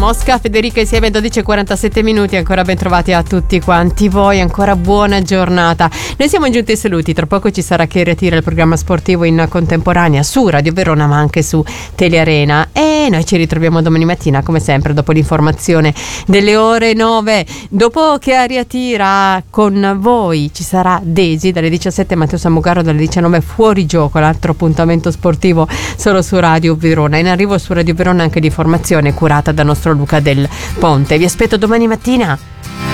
Mosca, Federica insieme 12:47 minuti. Ancora ben trovati a tutti quanti voi, ancora buona giornata. Noi siamo giunti ai saluti, tra poco ci sarà chi ritira il programma sportivo in contemporanea su Radio Verona ma anche su Telearena, e noi ci ritroviamo domani mattina come sempre dopo l'informazione delle ore 9. Dopo che Aria Tira con voi ci sarà Desi dalle 17, Matteo Samugaro dalle 19, Fuori Gioco, l'altro appuntamento sportivo solo su Radio Verona. In arrivo su Radio Verona anche l'informazione curata da nostro Luca Del Ponte. Vi aspetto domani mattina.